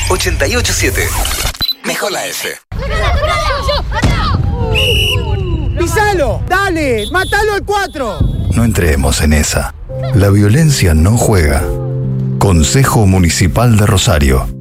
88.7. Mejor la F. ¡Pisalo! ¡Dale! ¡Mátalo al 4! No entremos en esa. La violencia no juega. Consejo Municipal de Rosario.